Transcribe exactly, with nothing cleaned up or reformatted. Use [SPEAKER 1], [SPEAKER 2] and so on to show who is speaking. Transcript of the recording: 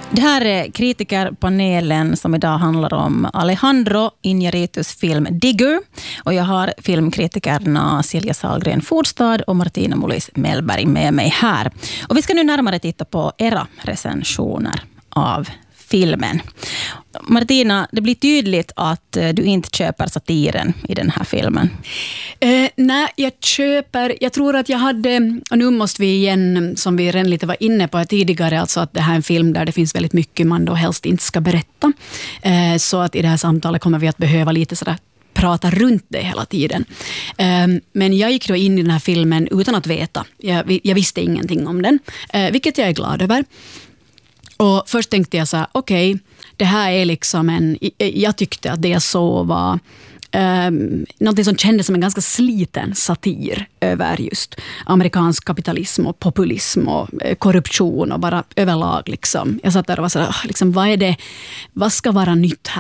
[SPEAKER 1] Det här är kritikerpanelen som idag handlar om Alejandro Iñárritus film Digger. Och jag har filmkritikerna Silja Sahlgren Fordstad och Martina Molis Mellberg med mig här. Och vi ska nu närmare titta på era recensioner av filmen. Martina, det blir tydligt att du inte köper satiren i den här filmen.
[SPEAKER 2] Eh, nej, jag köper, jag tror att jag hade, och nu måste vi igen, som vi redan lite var inne på tidigare, alltså att det här är en film där det finns väldigt mycket man då helst inte ska berätta. Eh, så att i det här samtalet kommer vi att behöva lite sådär prata runt det hela tiden. Um, men jag gick då in i den här filmen utan att veta. Jag, jag visste ingenting om den, uh, vilket jag är glad över. Och först tänkte jag så här, okej, okay, det här är liksom en, jag tyckte att det jag såg var Um, någonting som kändes som en ganska sliten satir över just amerikansk kapitalism och populism och eh, korruption och bara överlag liksom. Jag satt där och var så här, liksom, vad är det, vad ska vara nytt här?